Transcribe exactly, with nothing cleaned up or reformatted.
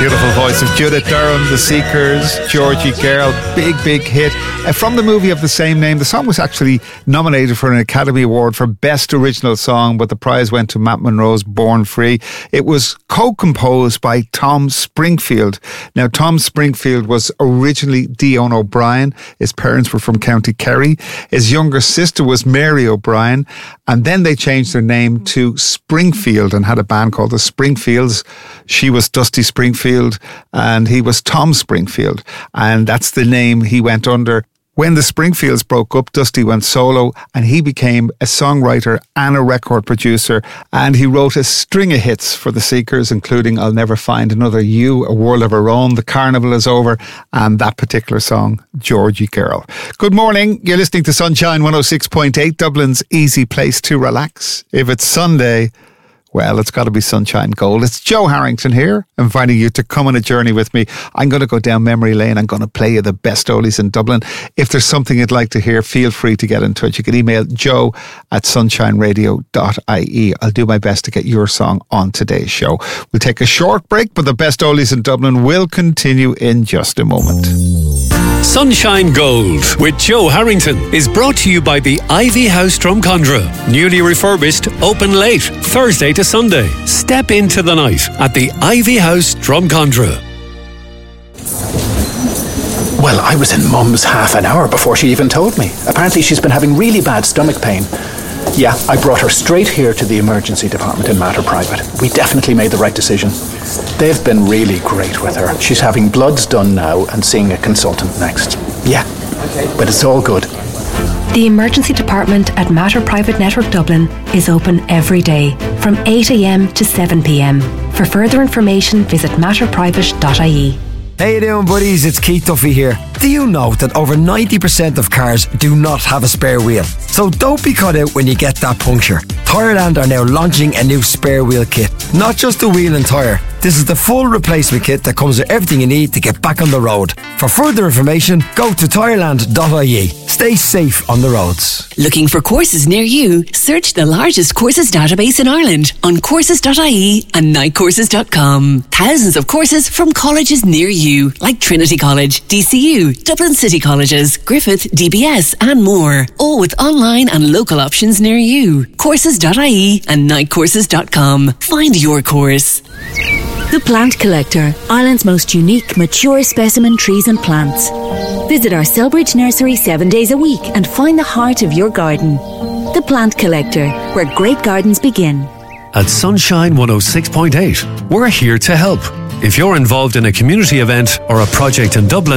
Beautiful voice of Judith Durham, The Seekers, Georgie Girl, big, big hit. Uh, from the movie of the same name, the song was actually nominated for an Academy Award for Best Original Song, but the prize went to Matt Monro's Born Free. It was co-composed by Tom Springfield. Now, Tom Springfield was originally Dion O'Brien. His parents were from County Kerry. His younger sister was Mary O'Brien, and then they changed their name to Springfield and had a band called the Springfields. She was Dusty Springfield and he was Tom Springfield, and that's the name he went under. When the Springfields broke up, Dusty went solo and he became a songwriter and a record producer, and he wrote a string of hits for the Seekers, including I'll Never Find Another You, A World of Our Own, The Carnival Is Over, and that particular song, Georgie Girl. Good morning, you're listening to Sunshine one oh six point eight, Dublin's easy place to relax. If it's Sunday, well, it's got to be sunshine gold. It's Joe Harrington here, inviting you to come on a journey with me. I'm going to go down memory lane. I'm going to play you the best oldies in Dublin. If there's something you'd like to hear, feel free to get in touch. You can email joe at sunshine radio dot I E. I'll do my best to get your song on today's show. We'll take a short break, but the best oldies in Dublin will continue in just a moment. Sunshine Gold with Joe Harrington is brought to you by the Ivy House Drumcondra. Newly refurbished, open late, Thursday to Sunday. Step into the night at the Ivy House Drumcondra. Well, I was in Mum's half an hour before she even told me. Apparently she's been having really bad stomach pain. Yeah, I brought her straight here to the emergency department in Mater Private. We definitely made the right decision. They've been really great with her. She's having bloods done now and seeing a consultant next. Yeah, but it's all good. The emergency department at Mater Private Network Dublin is open every day from eight a.m. to seven p.m. For further information, visit mater private dot I E. How you doing, buddies? It's Keith Duffy here. Do you know that over ninety percent of cars do not have a spare wheel? So don't be caught out when you get that puncture. Tyreland are now launching a new spare wheel kit. Not just a wheel and tyre. This is the full replacement kit that comes with everything you need to get back on the road. For further information, go to tyreland dot I E. Stay safe on the roads. Looking for courses near you? Search the largest courses database in Ireland on courses dot I E and night courses dot com. Thousands of courses from colleges near you, like Trinity College, D C U, Dublin City Colleges, Griffith, D B S and more. All with online and local options near you. courses dot I E and night courses dot com. Find your course. The Plant Collector, Ireland's most unique, mature specimen trees and plants. Visit our Selbridge nursery seven days a week and find the heart of your garden. The Plant Collector, where great gardens begin. At Sunshine one oh six point eight, we're here to help. If you're involved in a community event or a project in Dublin,